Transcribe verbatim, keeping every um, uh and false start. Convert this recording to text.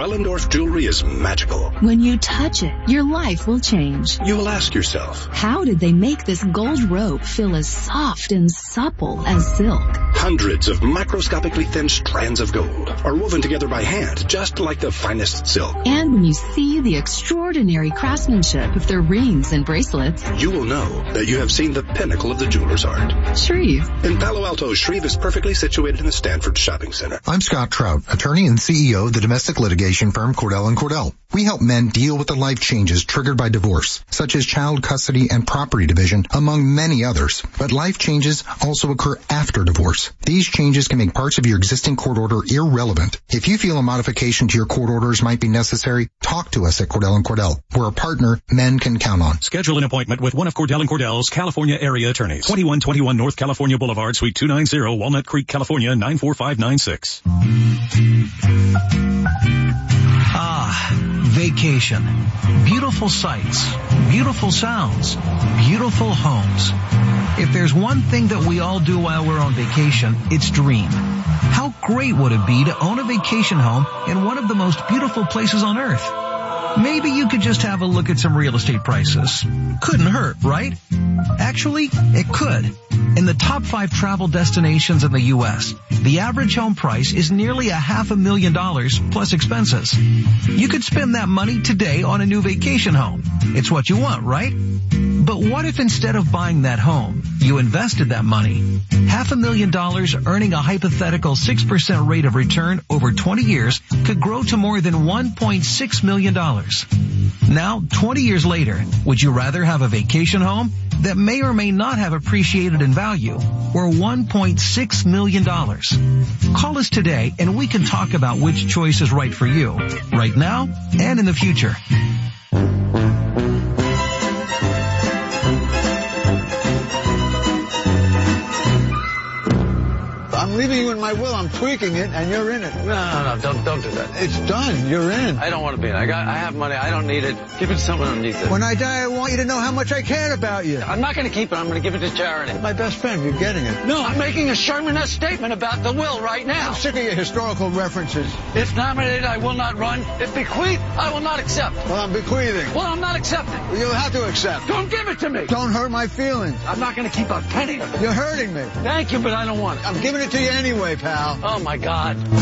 Wellendorf jewelry is magical. When you touch it, your life will change. You will ask yourself, how did they make this gold rope feel as soft and supple as silk? Hundreds of microscopically thin strands of gold are woven together by hand, just like the finest silk. And when you see the extraordinary craftsmanship of their rings and bracelets, you will know that you have seen the pinnacle of the jeweler's art. Shreve. In Palo Alto, Shreve is perfectly situated in the Stanford Shopping Center. I'm Scott Trout, attorney and C E O of the domestic litigation firm Cordell and Cordell. We help men deal with the life changes triggered by divorce, such as child custody and property division, among many others. But life changes also occur after divorce. These changes can make parts of your existing court order irrelevant. If you feel a modification to your court orders might be necessary, talk to us at Cordell and Cordell. We're a partner men can count on. Schedule an appointment with one of Cordell and Cordell's California area attorneys. twenty-one twenty-one North California Boulevard, Suite two ninety, Walnut Creek, California, nine four five nine six. Ah, vacation. Beautiful sights, beautiful sounds, beautiful homes. If there's one thing that we all do while we're on vacation, it's dream. How great would it be to own a vacation home in one of the most beautiful places on earth? Maybe you could just have a look at some real estate prices. Couldn't hurt, right? Actually, it could. In the top five travel destinations in the U S, the average home price is nearly a half a million dollars plus expenses. You could spend that money today on a new vacation home. It's what you want, right? But what if instead of buying that home, you invested that money? Half a million dollars earning a hypothetical six percent rate of return over twenty years could grow to more than one point six million dollars. Now, twenty years later, would you rather have a vacation home that may or may not have appreciated in value, or one point six million dollars? Call us today and we can talk about which choice is right for you, right now and in the future. I'm leaving you in my will. I'm tweaking it, and you're in it. No, no, no, don't, don't do that. It's done. You're in. I don't want to be in. I got, I have money. I don't need it. Give it to someone who needs it. When I die, I want you to know how much I care about you. I'm not going to keep it. I'm going to give it to charity. My best friend, you're getting it. No, I'm making a Sherman-esque statement about the will right now. I'm sick of your historical references. If nominated, I will not run. If bequeathed, I will not accept. Well, I'm bequeathing. Well, I'm not accepting. Well, you'll have to accept. Don't give it to me. Don't hurt my feelings. I'm not going to keep a penny of it. You're hurting me. Thank you, but I don't want it. I'm giving it to you anyway, pal. Oh, my God.